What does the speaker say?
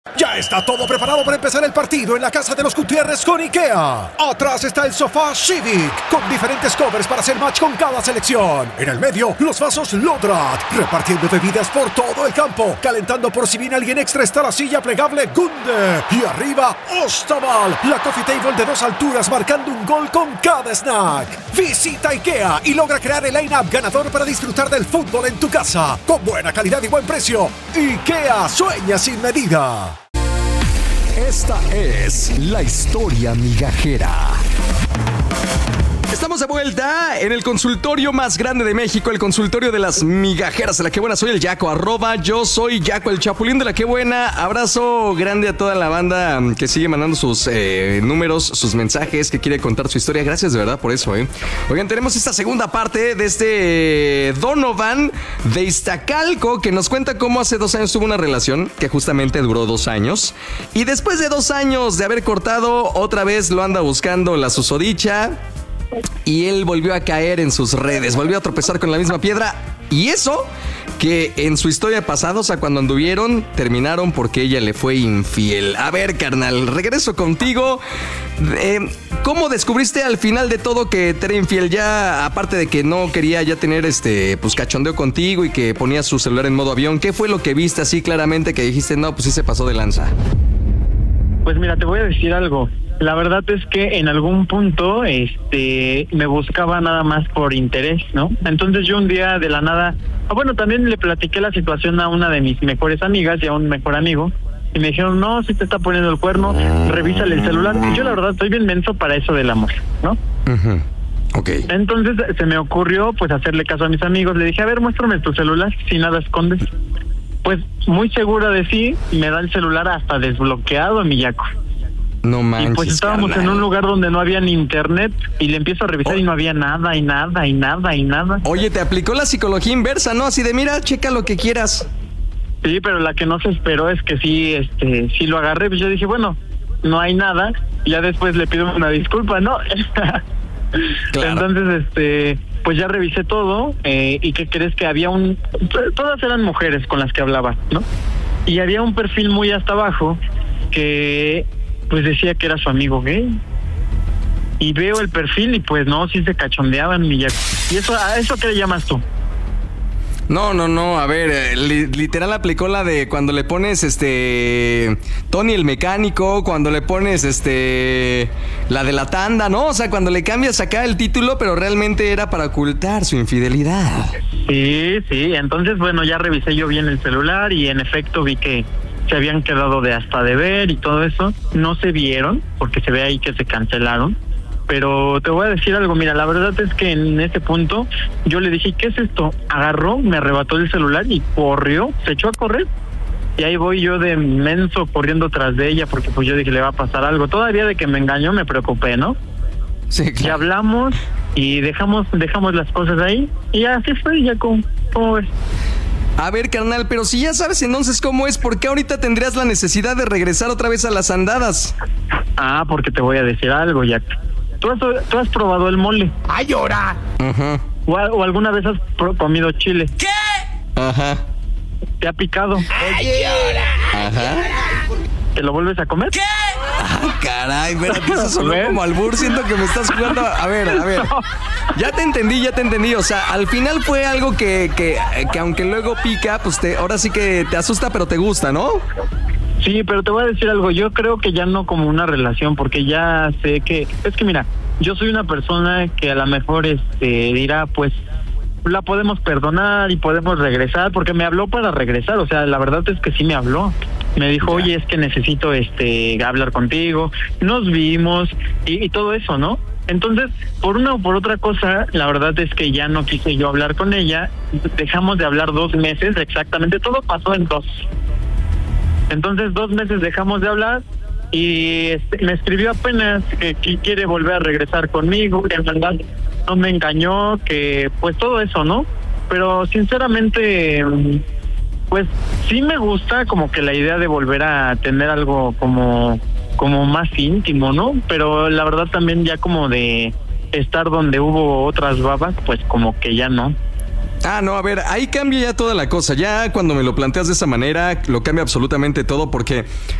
Ya está todo preparado para empezar el partido en la casa de los Gutiérrez con IKEA. Atrás está el sofá Civic, con diferentes covers para hacer match con cada selección. En el medio, los vasos Lodrat, repartiendo bebidas por todo el campo. Calentando por si viene alguien extra está la silla plegable Gunde. Y arriba, Ostaval, la coffee table de 2 alturas marcando un gol con cada snack. Visita IKEA y logra crear el line-up ganador para disfrutar del fútbol en tu casa. Con buena calidad y buen precio. IKEA sueña sin medida. Esta es la historia migajera. Estamos de vuelta en el consultorio más grande de México, el consultorio de las migajeras de La Que Buena. Soy el Yaco, yo soy Yaco, el Chapulín de La Que Buena. Abrazo grande a toda la banda que sigue mandando sus números, sus mensajes, que quiere contar su historia. Gracias de verdad por eso, Oigan, tenemos esta segunda parte de este Donovan de Iztacalco, que nos cuenta cómo hace 2 años tuvo una relación que justamente duró 2 años. Y después de 2 años de haber cortado, otra vez lo anda buscando la susodicha. Y él volvió a caer en sus redes, volvió a tropezar con la misma piedra. Y eso que en su historia pasada, o sea, cuando anduvieron, terminaron porque ella le fue infiel. A ver, carnal, regreso contigo. ¿Cómo descubriste al final de todo que te era infiel? Ya, aparte de que no quería ya tener pues cachondeo contigo y que ponía su celular en modo avión, ¿qué fue lo que viste así claramente que dijiste, no, pues sí se pasó de lanza? Pues mira, te voy a decir algo. La verdad es que en algún punto me buscaba nada más por interés, ¿no? Entonces yo un día de la nada, también le platiqué la situación a una de mis mejores amigas y a un mejor amigo, y me dijeron, no, si te está poniendo el cuerno, revísale el celular. Y yo la verdad estoy bien menso para eso del amor, ¿no? Uh-huh. Okay. Entonces se me ocurrió pues hacerle caso a mis amigos. Le dije, a ver, muéstrame tu celular, si nada escondes. Pues muy segura de sí, me da el celular hasta desbloqueado, mi Yaco. No manches, y pues estábamos en un lugar donde no había ni internet y le empiezo a revisar y no había nada, y nada, y nada, y nada. Oye, te aplicó la psicología inversa, ¿no? Así de, mira, checa lo que quieras. Sí, pero la que no se esperó es que sí lo agarré. Pues yo dije, bueno, no hay nada. Y ya después le pido una disculpa, ¿no? Claro. Entonces, pues ya revisé todo. ¿Y qué crees? Que había todas eran mujeres con las que hablaba, ¿no? Y había un perfil muy hasta abajo que pues decía que era su amigo gay. Y veo el perfil y pues no, sí se cachondeaban. ¿Y eso, a eso qué le llamas tú? No, a ver, literal aplicó la de cuando le pones Tony el mecánico, cuando le pones la de la tanda, ¿no? O sea, cuando le cambias acá el título, pero realmente era para ocultar su infidelidad. Sí, entonces bueno, ya revisé yo bien el celular y en efecto vi que se habían quedado de hasta de ver y todo eso. No se vieron, porque se ve ahí que se cancelaron. Pero te voy a decir algo, mira, la verdad es que en ese punto yo le dije, ¿qué es esto? Agarró, me arrebató el celular y corrió, se echó a correr. Y ahí voy yo de menso corriendo tras de ella, porque pues yo dije, le va a pasar algo. Todavía de que me engañó me preocupé, ¿no? Sí, claro. Ya hablamos y dejamos las cosas ahí y así fue, ya ¿cómo ves? A ver, carnal, pero si ya sabes entonces cómo es, ¿por qué ahorita tendrías la necesidad de regresar otra vez a las andadas? Ah, porque te voy a decir algo, Jack. ¿Tú has probado el mole? ¡Ay, ahora! Ajá. ¿O alguna vez has comido chile? ¿Qué? Ajá. ¿Te ha picado? ¡Ay, ahora! Ajá. ¿Te lo vuelves a comer? ¿Qué? Ah, caray, espérate, eso sonó como albur, siento que me estás jugando. A ver. Ya te entendí. O sea, al final fue algo que aunque luego pica, pues ahora sí que te asusta, pero te gusta, ¿no? Sí, pero te voy a decir algo, yo creo que ya no como una relación, porque ya sé que, es que mira, yo soy una persona que a lo mejor dirá, pues, la podemos perdonar y podemos regresar, porque me habló para regresar, o sea, la verdad es que sí me habló. Me dijo, oye, es que necesito hablar contigo, nos vimos y todo eso, ¿no? Entonces, por una o por otra cosa, la verdad es que ya no quise yo hablar con ella, dejamos de hablar 2 meses, exactamente, todo pasó en 2. Entonces 2 meses dejamos de hablar y me escribió apenas que quiere volver a regresar conmigo, que en verdad no me engañó, que pues todo eso, ¿no? Pero sinceramente, pues sí me gusta como que la idea de volver a tener algo como más íntimo, ¿no? Pero la verdad también ya como de estar donde hubo otras babas, pues como que ya no. No, a ver, ahí cambia ya toda la cosa. Ya cuando me lo planteas de esa manera, lo cambia absolutamente todo porque